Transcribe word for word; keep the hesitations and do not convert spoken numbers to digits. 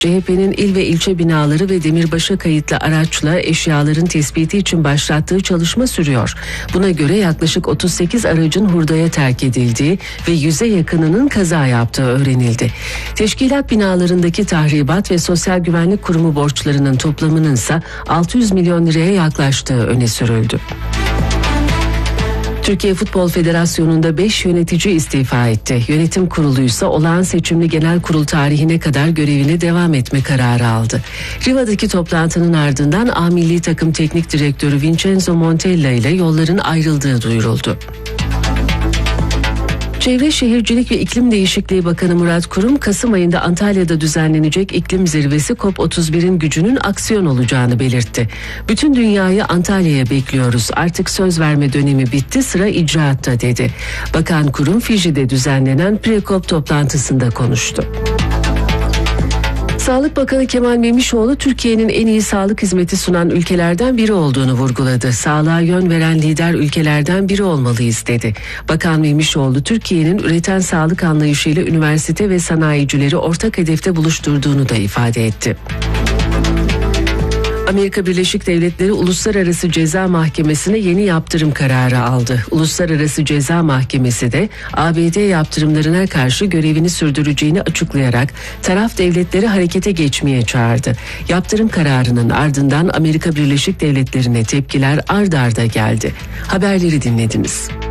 C H P'nin il ve ilçe binaları ve demirbaşa kayıtlı araçla eşyaların tespiti için başlattığı çalışma sürüyor. Buna göre yaklaşık otuz sekiz aracın hurdaya terk edildiği ve yüze yakınının kaza yaptığı öğrenildi. Teşkilat binalarındaki tahribat ve Sosyal Güvenlik Kurumu borçlarının toplamının ise altı yüz milyon liraya yaklaştığı öne sürüldü. Türkiye Futbol Federasyonu'nda beş yönetici istifa etti. Yönetim kurulu ise olağan seçimli genel kurul tarihine kadar görevine devam etme kararı aldı. Riva'daki toplantının ardından A Milli Takım Teknik Direktörü Vincenzo Montella ile yolların ayrıldığı duyuruldu. Çevre Şehircilik ve İklim Değişikliği Bakanı Murat Kurum, Kasım ayında Antalya'da düzenlenecek iklim zirvesi COP otuz birin gücünün aksiyon olacağını belirtti. Bütün dünyayı Antalya'ya bekliyoruz. Artık söz verme dönemi bitti, sıra icraatta dedi. Bakan Kurum, Fiji'de düzenlenen Pre-COP toplantısında konuştu. Sağlık Bakanı Kemal Memişoğlu, Türkiye'nin en iyi sağlık hizmeti sunan ülkelerden biri olduğunu vurguladı. Sağlığa yön veren lider ülkelerden biri olmalıyız dedi. Bakan Memişoğlu, Türkiye'nin üreten sağlık anlayışıyla üniversite ve sanayicileri ortak hedefte buluşturduğunu da ifade etti. Amerika Birleşik Devletleri Uluslararası Ceza Mahkemesi'ne yeni yaptırım kararı aldı. Uluslararası Ceza Mahkemesi de A B D yaptırımlarına karşı görevini sürdüreceğini açıklayarak taraf devletleri harekete geçmeye çağırdı. Yaptırım kararının ardından Amerika Birleşik Devletleri'ne tepkiler ard arda geldi. Haberleri dinlediniz.